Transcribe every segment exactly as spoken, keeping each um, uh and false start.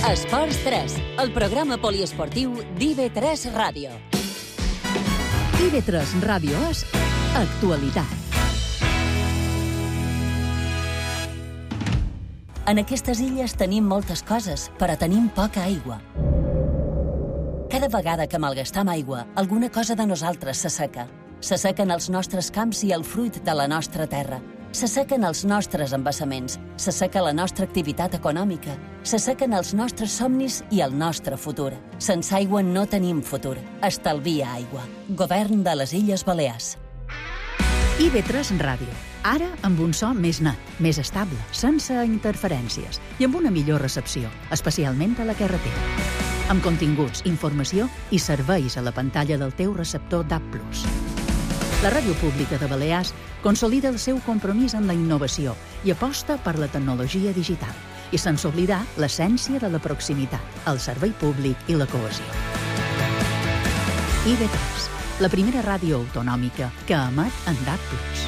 Esports tres, el programa poliesportiu d'I V tres Ràdio. I V tres Ràdio és actualitat. En aquestes illes tenim moltes coses, però tenim poca aigua. Cada vegada que malgastam aigua, alguna cosa de nosaltres s'asseca. S'assequen els nostres camps i el fruit de la nostra terra. S'assequen els nostres embassaments, s'asseca la nostra activitat econòmica, s'assequen els nostres somnis i el nostre futur. Sense aigua no tenim futur. Estalvia aigua. Govern de les Illes Balears. I V tres Ràdio. Ara amb un so més net, més estable, sense interferències i amb una millor recepció, especialment a la carretera. Amb continguts, informació i serveis a la pantalla del teu receptor D A B plus. La Ràdio Pública de Balears consolida el seu compromís amb la innovació i aposta per la tecnologia digital, i sense oblidar l'essència de la proximitat, el servei públic i la cohesió. I V tres, la primera ràdio autonòmica que emet en D A B plus.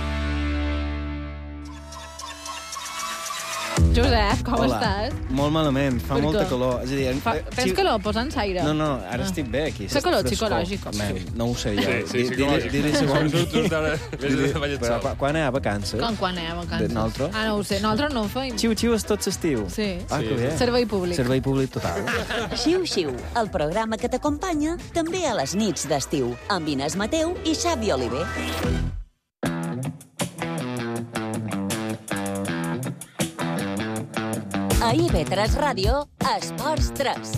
Josep, com Hola. estàs? Molt malament, fa Per molta què? calor. És a dir, Fa, eh, tens xi- calor? Posa'ns aire. No, no, ara Ah. estic bé aquí. Fa calor Frescor. psicològic, o Man, sí? no ho sé jo. Sí, sí, Di- psicològic. Diré diré segon. Quan surts ara, vés de ballet Però sol. quan- quan hi ha vacances? Com quan anem a vacances? De nosaltres? Ah, no ho sé. Nosaltres no ho feim. Xiu-xiu és tot l'estiu. Sí. Ah, Sí. que bé. Servei públic. Servei públic total. Xiu-xiu, el programa que t'acompanya també a les nits d'estiu, amb Inés Mateu i Xavi Oliver. A I V tres Ràdio, Esports tres.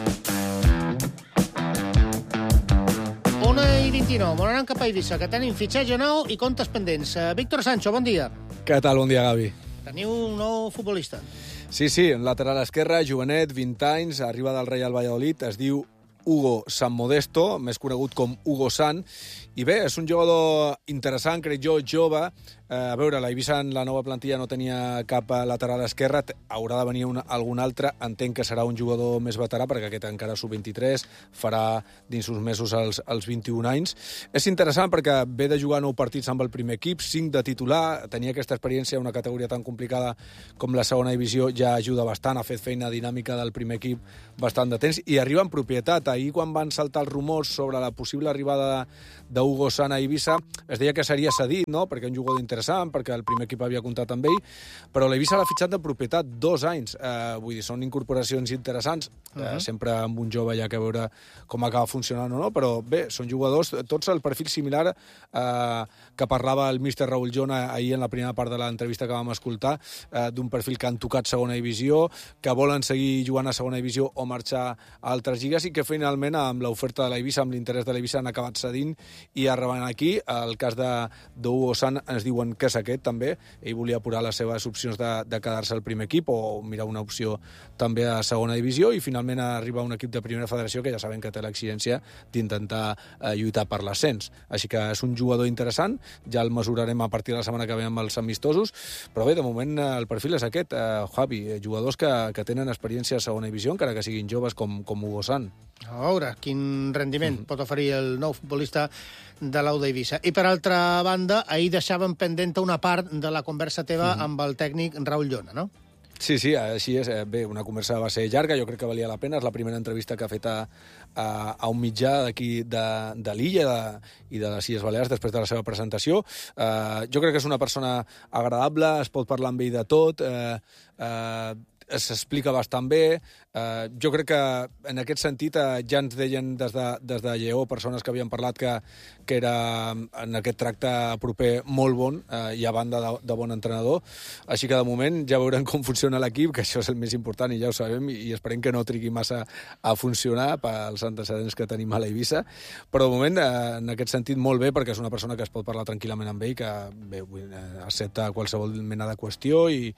una i vint-i-nou, molt anem cap a Eivissa, que tenim fitxatge nou i comptes pendents. Uh, Víctor Sancho, bon dia. Què tal? Bon dia, Gavi. Teniu un nou futbolista. Sí, sí, lateral esquerre, jovenet, vint anys, arriba del Real Valladolid, es diu Hugo San Modesto, més conegut com Hugo San, i bé, és un jugador interessant, crec jo, jove. Eh, a veure, la Eivissa en la nova plantilla no tenia cap lateral esquerre, haurà de venir una, algun altre, entenc que serà un jugador més veterà, perquè aquest encara és sub vint-i-tres, farà dins uns mesos els, els vint-i-un anys. És interessant perquè ve de jugar nou partits amb el primer equip, cinc de titular, tenia aquesta experiència, una categoria tan complicada com la segona divisió ja ajuda bastant, ha fet feina dinàmica del primer equip bastant de temps, i arriba en propietat. Ahir, quan van saltar els rumors sobre la possible arribada d'Hugo San a Eivissa, es deia que seria cedit, no?, perquè un jugador interessant, perquè el primer equip havia comptat amb ell, però l'Eivissa l'ha fitxat de propietat dos anys. Eh, vull dir, són incorporacions interessants, uh -huh. eh, sempre amb un jove hi ha que veure com acaba funcionant o no, però bé, són jugadors, tots el perfil similar eh, que parlava el míster Raúl Jona ahir en la primera part de l'entrevista que vam escoltar, eh, d'un perfil que han tocat segona divisió, que volen seguir jugant a segona divisió o marxar a altres lligues, i que finalment amb l'oferta de l'Eivissa, amb l'interès de l'Eivissa, han acabat cedint i arribant aquí. El cas d'Hugo San ens diuen que és aquest també, ell volia apurar les seves opcions de, de quedar-se al primer equip o mirar una opció també a segona divisió, i finalment arriba un equip de primera federació que ja sabem que té l'exigència d'intentar eh, lluitar per l'ascens. Així que és un jugador interessant, ja el mesurarem a partir de la setmana que ve amb els amistosos, però bé, de moment eh, el perfil és aquest, eh, Javi, eh, jugadors que, que tenen experiència a segona divisió, encara que siguin joves com, com Hugo San. A veure quin rendiment mm. pot oferir el nou futbolista de l'Au d'Eivissa. I per altra banda, ahir deixàvem pendent una part de la conversa teva mm. amb el tècnic Raúl Jona, no? Sí, sí, així és. Bé, una conversa va ser llarga, jo crec que valia la pena. És la primera entrevista que ha fet a, a, a un mitjà d'aquí de, de l'illa i de les Illes Balears després de la seva presentació. Uh, jo crec que és una persona agradable, es pot parlar amb ell de tot, uh, uh, s'explica bastant bé. Uh, jo crec que en aquest sentit uh, ja ens deien des de, des de Lleó persones que havien parlat que, que era en aquest tracte proper molt bon uh, i a banda de, de bon entrenador. Així que de moment ja veurem com funciona l'equip, que això és el més important i ja ho sabem, i, i esperem que no trigui massa a funcionar pels antecedents que tenim a l'Eivissa. Però de moment uh, en aquest sentit molt bé, perquè és una persona que es pot parlar tranquil·lament amb ell, que bé, accepta qualsevol mena de qüestió, i,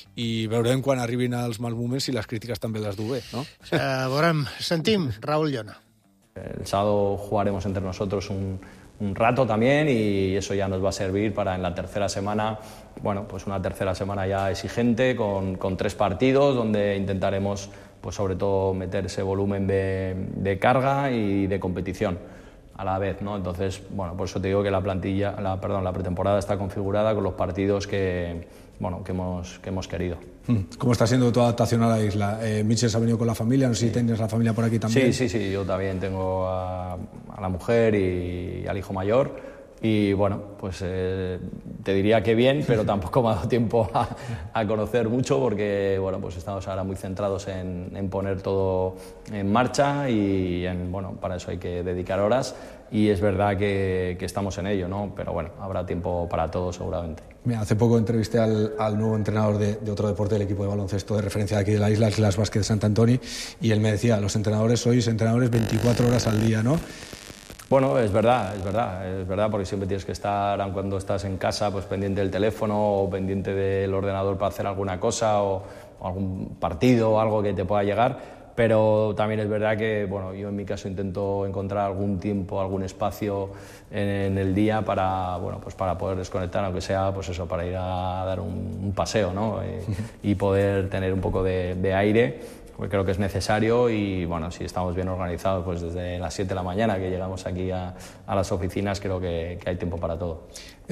i veurem quan arribin els mals moments si les crítiques també les du bé, no? Uh, veurem, sentim Raúl Jona. El sábado jugaremos entre nosotros un, un rato también, y eso ya nos va a servir para en la tercera semana, bueno, pues una tercera semana ya exigente con, con tres partidos donde intentaremos, pues sobre todo meter ese volumen de, de carga y de competición a la vez, ¿no? Entonces, bueno, por eso te digo que la plantilla, la, perdón, la pretemporada está configurada con los partidos que, bueno, que hemos, que hemos querido. ¿Cómo está siendo tu adaptación a la isla? Eh, Mitchell se ha venido con la familia, no sé si tienes la familia por aquí también. Sí, sí, sí, yo también tengo a, a la mujer y al hijo mayor. Y bueno, pues eh, te diría que bien, pero tampoco me ha dado tiempo a, a conocer mucho porque bueno, pues estamos ahora muy centrados en, en poner todo en marcha y en, bueno, para eso hay que dedicar horas y es verdad que, que estamos en ello, ¿no? Pero bueno, habrá tiempo para todo seguramente. Mira, hace poco entrevisté al, al nuevo entrenador de, de otro deporte del equipo de baloncesto de referencia de aquí de la isla, el Clas Básquet de Sant Antoni, y él me decía, los entrenadores sois entrenadores veinticuatro horas al día, ¿no? Bueno, es verdad, es verdad, es verdad, porque siempre tienes que estar, aun cuando estás en casa, pues pendiente del teléfono o pendiente del ordenador para hacer alguna cosa o, o algún partido o algo que te pueda llegar, pero también es verdad que, bueno, yo en mi caso intento encontrar algún tiempo, algún espacio en, en el día para, bueno, pues para poder desconectar, aunque sea, pues eso, para ir a dar un, un paseo, ¿no? Y, y poder tener un poco de, de aire. Porque creo que es necesario y bueno, si estamos bien organizados, pues desde las siete de la mañana que llegamos aquí a, a las oficinas, creo que, que hay tiempo para todo.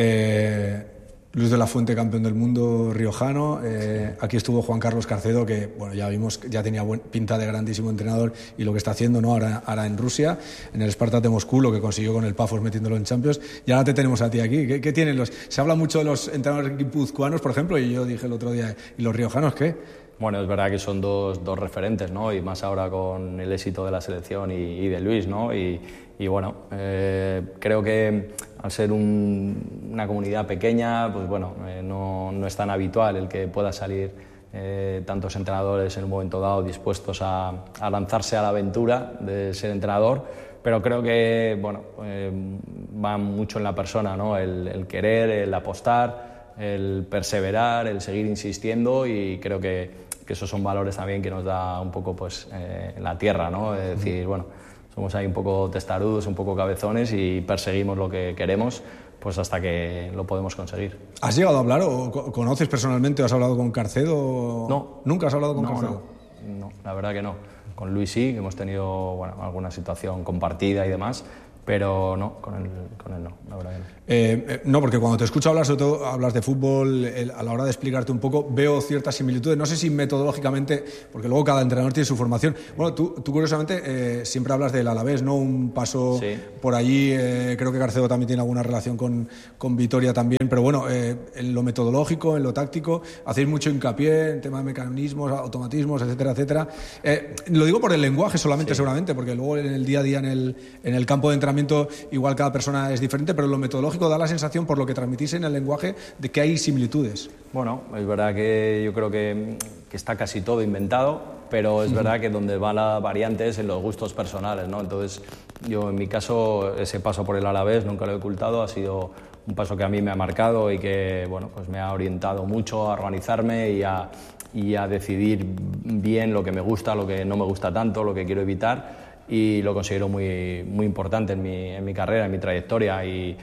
Eh, Luis de la Fuente, campeón del mundo riojano. Eh, aquí estuvo Juan Carlos Carcedo, que bueno, ya vimos, ya tenía buen, pinta de grandísimo entrenador y lo que está haciendo, ¿no? ahora, ahora en Rusia, en el Spartak de Moscú, lo que consiguió con el Pafos metiéndolo en Champions. Y ahora te tenemos a ti aquí. ¿Qué, qué tienen los? Se habla mucho de los entrenadores guipuzcoanos, por ejemplo, y yo dije el otro día, ¿y los riojanos qué? Bueno, es verdad que son dos, dos referentes, ¿no? Y más ahora con el éxito de la selección y, y de Luis, ¿no? Y, y bueno, eh, creo que al ser un, una comunidad pequeña, pues bueno, eh, no, no es tan habitual el que pueda salir eh, tantos entrenadores en un momento dado dispuestos a, a lanzarse a la aventura de ser entrenador, pero creo que, bueno, eh, va mucho en la persona, ¿no? El, el querer, el apostar, el perseverar, el seguir insistiendo y creo que, que esos son valores también que nos da un poco pues eh, la tierra, ¿no? Es decir, bueno, somos ahí un poco testarudos, un poco cabezones y perseguimos lo que queremos pues hasta que lo podemos conseguir. ¿Has llegado a hablar o conoces personalmente o has hablado con Carcedo? No. ¿Nunca has hablado con no, Carcedo? No, no, la verdad que no. Con Luis sí, que hemos tenido bueno, alguna situación compartida y demás, pero no, con él, con él no, la verdad que no. Eh, eh, no, porque cuando te escucho hablar, sobre todo hablas de fútbol, el, a la hora de explicarte un poco, veo ciertas similitudes, no sé si metodológicamente, porque luego cada entrenador tiene su formación. Bueno, tú, tú curiosamente eh, siempre hablas del Alavés, ¿no? Un paso sí. por allí, eh, creo que Carcedo también tiene alguna relación con, con Vitoria también, pero bueno, eh, en lo metodológico, en lo táctico, hacéis mucho hincapié en tema de mecanismos, automatismos, etcétera, etcétera. Eh, lo digo por el lenguaje solamente, sí. seguramente, porque luego en el día a día, en el, en el campo de entrenamiento, igual cada persona es diferente, pero en lo metodológico da la sensación, por lo que transmitís en el lenguaje, de que hay similitudes. Bueno, es verdad que yo creo que, que está casi todo inventado, pero es uh-huh. verdad que donde va la variante es en los gustos personales, ¿no? Entonces, yo en mi caso, ese paso por el Alavés nunca lo he ocultado, ha sido un paso que a mí me ha marcado y que, bueno, pues me ha orientado mucho a organizarme y a, y a decidir bien lo que me gusta, lo que no me gusta tanto, lo que quiero evitar, y lo considero muy, muy importante en mi, en mi carrera, en mi trayectoria, y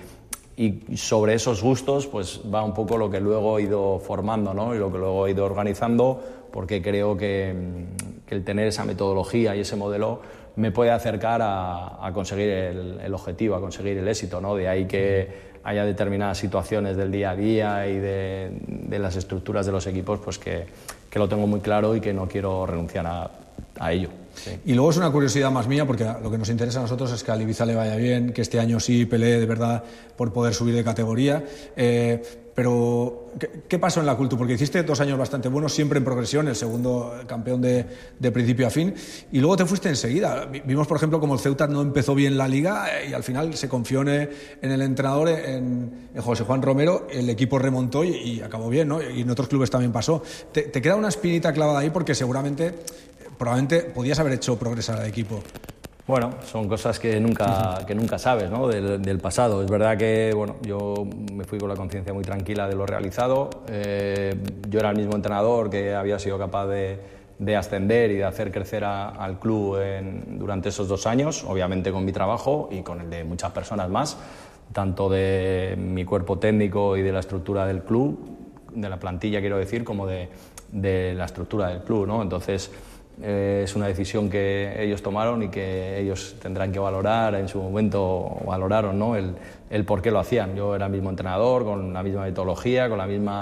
Y sobre esos gustos pues va un poco lo que luego he ido formando, ¿no? Y lo que luego he ido organizando, porque creo que, que el tener esa metodología y ese modelo me puede acercar a, a conseguir el, el objetivo, a conseguir el éxito, ¿no? De ahí que haya determinadas situaciones del día a día y de, de las estructuras de los equipos pues que, que lo tengo muy claro y que no quiero renunciar a, a ello. Sí. Y luego es una curiosidad más mía, porque lo que nos interesa a nosotros es que al Ibiza le vaya bien, que este año sí pelee de verdad por poder subir de categoría. Eh, pero, ¿qué, ¿qué pasó en la Cultu? Porque hiciste dos años bastante buenos, siempre en progresión, el segundo campeón de, de principio a fin, y luego te fuiste enseguida. Vimos, por ejemplo, como el Ceuta no empezó bien la Liga y al final se confió en el entrenador, en, en José Juan Romero, el equipo remontó y, y acabó bien, ¿no? Y en otros clubes también pasó. Te, te queda una espinita clavada ahí porque seguramente... probablemente podías haber hecho progresar al equipo. Bueno, son cosas que nunca, que nunca sabes, ¿no? del, del pasado. Es verdad que bueno, yo me fui con la conciencia muy tranquila de lo realizado. Eh, yo era el mismo entrenador que había sido capaz de, de ascender y de hacer crecer a, al club en, durante esos dos años, obviamente con mi trabajo y con el de muchas personas más, tanto de mi cuerpo técnico y de la estructura del club, de la plantilla quiero decir, como de, de la estructura del club, ¿no? Entonces, Eh, es una decisión que ellos tomaron y que ellos tendrán que valorar en su momento, valoraron, ¿no? el, el por qué lo hacían. Yo era el mismo entrenador, con la misma metodología, con la misma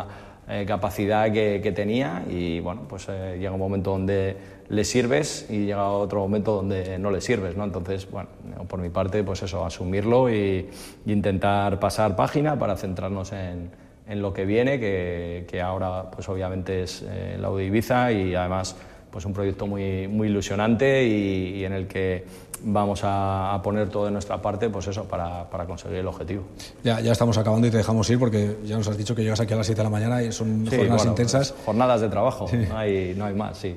eh, capacidad que, que tenía y bueno, pues eh, llega un momento donde le sirves y llega otro momento donde no le sirves, ¿no? Entonces, bueno, por mi parte, pues eso, asumirlo y, y intentar pasar página para centrarnos en, en lo que viene, que, que ahora pues obviamente es eh, el Audi Ibiza y además pues un proyecto muy, muy ilusionante y, y en el que vamos a, a poner todo de nuestra parte pues eso, para, para conseguir el objetivo. Ya, ya estamos acabando y te dejamos ir porque ya nos has dicho que llegas aquí a las siete de la mañana y son Sí, jornadas bueno, intensas. pues, jornadas de trabajo, sí. no, hay, no hay más, sí.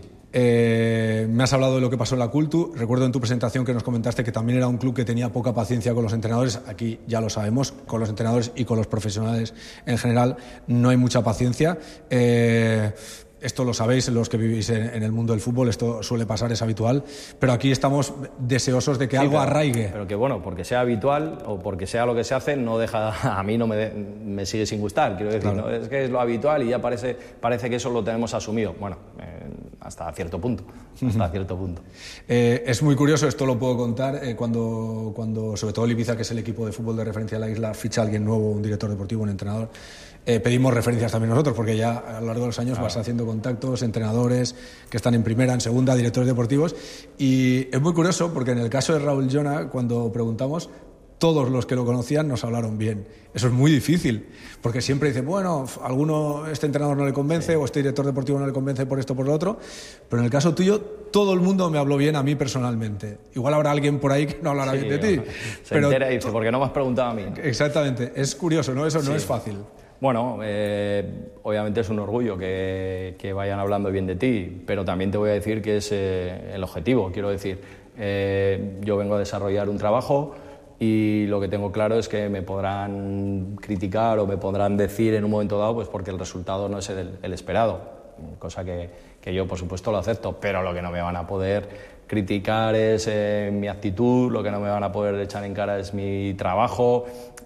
Eh, me has hablado de lo que pasó en la Cultu. Recuerdo en tu presentación que nos comentaste que también era un club que tenía poca paciencia con los entrenadores. Aquí ya lo sabemos, con los entrenadores y con los profesionales en general no hay mucha paciencia. Eh, Esto lo sabéis los que vivís en, en el mundo del fútbol, esto suele pasar, es habitual, pero aquí estamos deseosos de que Sí, algo pero, arraigue. Pero que bueno, porque sea habitual o porque sea lo que se hace, no deja, a mí no me, de, me sigue sin gustar, quiero decir, Claro. ¿no? Es que es lo habitual y ya parece, parece que eso lo tenemos asumido. Bueno, eh, hasta cierto punto, hasta cierto punto. Eh, es muy curioso, esto lo puedo contar, eh, cuando, cuando sobre todo el Ibiza, que es el equipo de fútbol de referencia de la isla, ficha a alguien nuevo, un director deportivo, un entrenador. Eh, pedimos referencias también nosotros, porque ya a lo largo de los años vas haciendo contactos, entrenadores que están en primera, en segunda, directores deportivos, y es muy curioso porque en el caso de Raúl Llona, cuando preguntamos, todos los que lo conocían nos hablaron bien. Eso es muy difícil, porque siempre dicen, bueno, alguno, este entrenador no le convence, sí, o este director deportivo no le convence por esto, por lo otro, pero en el caso tuyo, todo el mundo me habló bien a mí personalmente. Igual habrá alguien por ahí que no hablará Sí, bien de ti. Se pero entera y dice, ¿por qué no me has preguntado a mí? Exactamente, es curioso, ¿no? Eso no Sí. es fácil. Bueno, eh, obviamente es un orgullo que, que vayan hablando bien de ti, pero también te voy a decir que es eh, el objetivo. Quiero decir, eh, yo vengo a desarrollar un trabajo y lo que tengo claro es que me podrán criticar o me podrán decir en un momento dado pues porque el resultado no es el, el esperado, cosa que, que yo por supuesto lo acepto, pero lo que no me van a poder criticar es eh, mi actitud, lo que no me van a poder echar en cara es mi trabajo,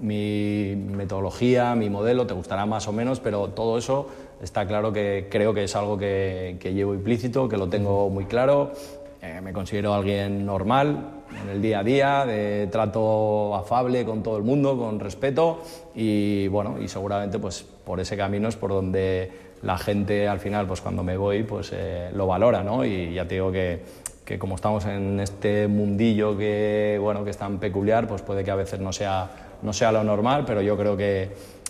mi metodología, mi modelo, te gustará más o menos, pero todo eso está claro que creo que es algo que, que llevo implícito, que lo tengo muy claro, eh, me considero alguien normal en el día a día, de trato afable con todo el mundo, con respeto y bueno, y seguramente pues por ese camino es por donde la gente al final pues cuando me voy pues eh, lo valora, ¿no? Y ya te digo que que como estamos en este mundillo que, bueno, que es tan peculiar, pues puede que a veces no sea, no sea lo normal, pero yo creo que,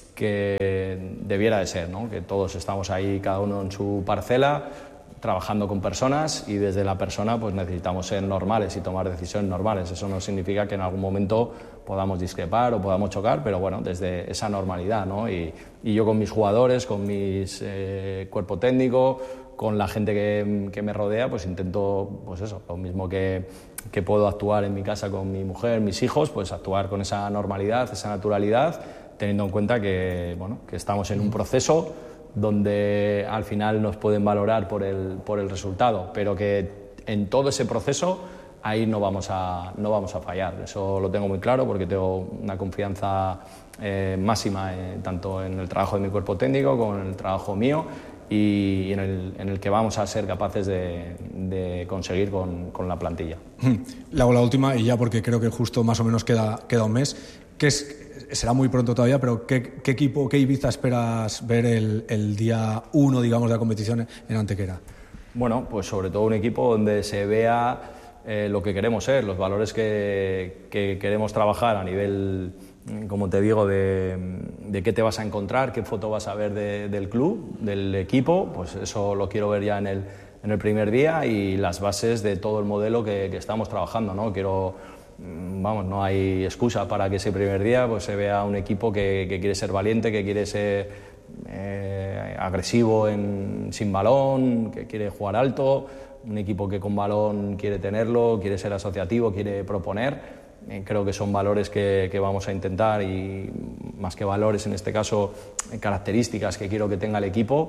que debiera de ser, ¿no? Que todos estamos ahí, cada uno en su parcela, trabajando con personas y desde la persona pues necesitamos ser normales y tomar decisiones normales. Eso no significa que en algún momento podamos discrepar o podamos chocar, pero bueno, desde esa normalidad, ¿no? Y, y yo con mis jugadores, con mis eh, cuerpo técnico, con la gente que, que me rodea, pues intento, pues eso, lo mismo que, que puedo actuar en mi casa con mi mujer, mis hijos, pues actuar con esa normalidad, esa naturalidad, teniendo en cuenta que, bueno, que estamos en un proceso donde al final nos pueden valorar por el, por el resultado, pero que en todo ese proceso ahí no vamos a, no vamos a fallar. Eso lo tengo muy claro porque tengo una confianza eh, máxima eh, tanto en el trabajo de mi cuerpo técnico como en el trabajo mío y en el, en el que vamos a ser capaces de, de conseguir con, con la plantilla. Le hago la última y ya porque creo que justo más o menos queda, queda un mes. ¿Qué es, será muy pronto todavía, pero ¿qué, qué equipo, qué Ibiza esperas ver el, el día uno, digamos, de la competición en Antequera? Bueno, pues sobre todo un equipo donde se vea eh, lo que queremos ser, los valores que, que queremos trabajar a nivel, como te digo, de, de qué te vas a encontrar, qué foto vas a ver de, del club, del equipo, pues eso lo quiero ver ya en el, en el primer día y las bases de todo el modelo que, que estamos trabajando, ¿no? Quiero, vamos, no hay excusa para que ese primer día pues, se vea un equipo que, que quiere ser valiente, que quiere ser eh, agresivo en, sin balón, que quiere jugar alto, un equipo que con balón quiere tenerlo, quiere ser asociativo, quiere proponer. Creo que son valores que, que vamos a intentar y más que valores en este caso características que quiero que tenga el equipo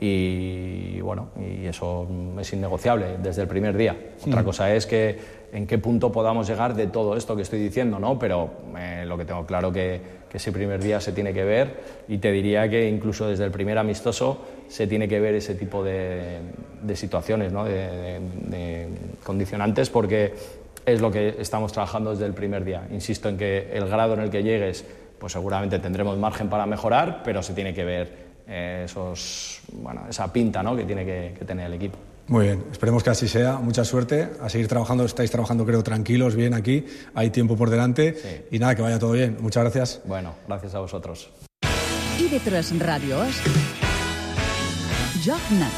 y bueno, y eso es innegociable desde el primer día. Otra cosa es que en qué punto podamos llegar de todo esto que estoy diciendo, ¿no? Pero eh, lo que tengo claro que, que ese primer día se tiene que ver y te diría que incluso desde el primer amistoso se tiene que ver ese tipo de, de situaciones, ¿no? de, de, de condicionantes porque es lo que estamos trabajando desde el primer día. Insisto en que el grado en el que llegues, pues seguramente tendremos margen para mejorar, pero se tiene que ver eh, esos, bueno, esa pinta, ¿no?, que tiene que, que tener el equipo. Muy bien, esperemos que así sea, mucha suerte, a seguir trabajando, estáis trabajando creo tranquilos, bien aquí, hay tiempo por delante Sí. y nada, que vaya todo bien, muchas gracias. Bueno, gracias a vosotros. I V tres Ràdio és Joc Net.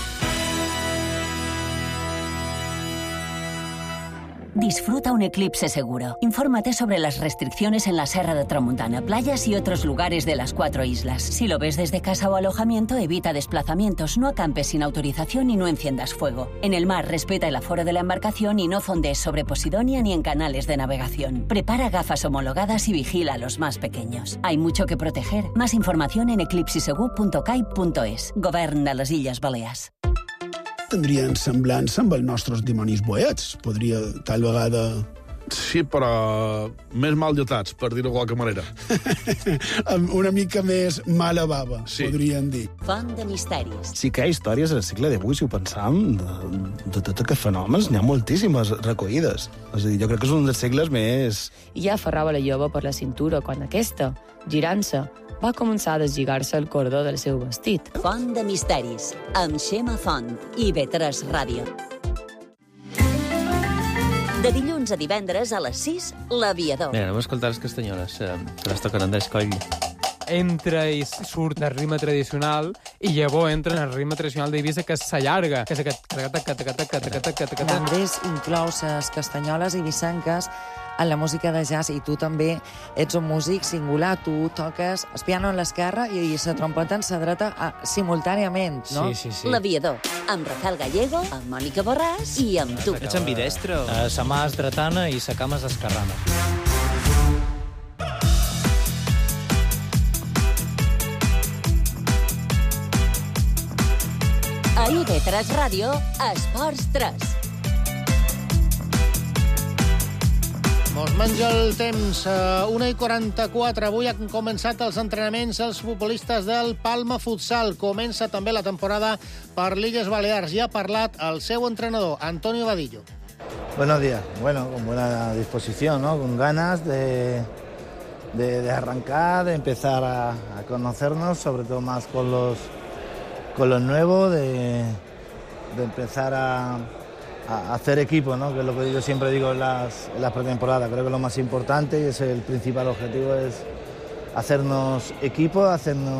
Disfruta un eclipse seguro. Infórmate sobre las restricciones en la Serra de Tramuntana, playas y otros lugares de las cuatro islas. Si lo ves desde casa o alojamiento, evita desplazamientos, no acampes sin autorización y no enciendas fuego. En el mar, respeta el aforo de la embarcación y no fondees sobre Posidonia ni en canales de navegación. Prepara gafas homologadas y vigila a los más pequeños. Hay mucho que proteger. Más información en eclipsisegur punto cai punto es. Govern de les Illes Balears. Tindrien semblança amb els nostres dimonis boets. Podria, tal vegada... Sí, però més mal dotats, per dir-ho de qualque manera. Amb una mica més mala bava, sí. Podríem dir. Font de misteris. Sí que hi ha històries al segle divuit, si ho pensam, de, de tot aquests fenòmens. N'hi ha moltíssimes recollides. És a dir, jo crec que és un dels segles més... I ja aferrava la jove per la cintura quan aquesta, girant-se, va començar a deslligar-se el cordó del seu vestit. Font de misteris, amb Xema Font, I V tres Ràdio. De dilluns a divendres a les sis, L'Aviador. Bé, anem a escoltar les castanyoles, eh, que les toquen Andrés Coll. Entra i surt del ritme tradicional i llavors entra en el ritme tradicional d'Eivissa, que s'allarga, que és aquest... Andrés inclou les castanyoles eivissenques en la música de jazz, i tu també ets un músic singular, tu toques el piano en l'esquerra i la trompeta en la dreta a, simultàniament, no? Sí, sí, sí. L'Aviador, amb Rafael Gallego, amb Mònica Borràs i amb tu. Ets ambidestro? Uh, sa mà és dretana i sa cama és esquerrana. A I V tres Ràdio, Esports tres. Mos menja el temps, uh, una i quaranta-quatre. Avui han començat els entrenaments als futbolistes del Palma Futsal. Comença també la temporada per l'Illes Balears. Ja ha parlat el seu entrenador, Antonio Vadillo. Buenos días. Bueno, con buena disposición, ¿no? Con ganas de, de, de arrancar, de empezar a, a conocernos, sobre todo más con los, con los nuevos, de, de empezar a... a hacer equipo, ¿no? Que es lo que yo siempre digo en las, en las pretemporadas. Creo que lo más importante y es el principal objetivo es hacernos equipo, hacernos